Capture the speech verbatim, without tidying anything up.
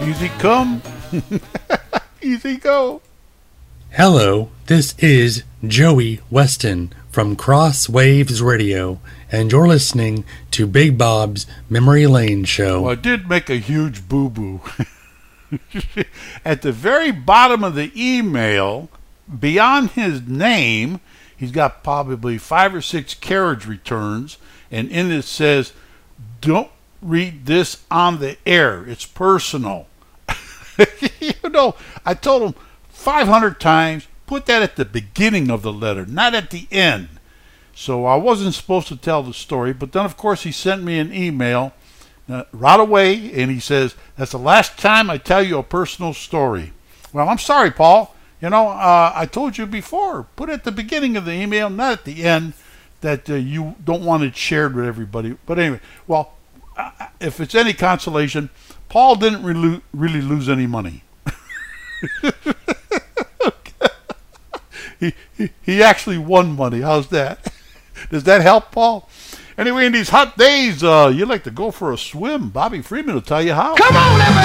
Easy come, easy go. Hello, this is Joey Weston from Cross Waves Radio, and you're listening to Big Bob's Memory Lane Show. Well, I did make a huge boo-boo. At the very bottom of the email, beyond his name, he's got probably five or six carriage returns, and in it says, don't read this on the air. It's personal. You know, I told him five hundred times, put that at the beginning of the letter, not at the end. So I wasn't supposed to tell the story, but then, of course, he sent me an email uh, right away, and he says, that's the last time I tell you a personal story. Well, I'm sorry, Paul. You know, uh, I told you before, put it at the beginning of the email, not at the end, that uh, you don't want it shared with everybody. But anyway, well, uh, if it's any consolation, Paul didn't really, really lose any money. he, he he actually won money. How's that? Does that help, Paul? Anyway, in these hot days, uh, you like to go for a swim. Bobby Freeman will tell you how. Come on, everybody!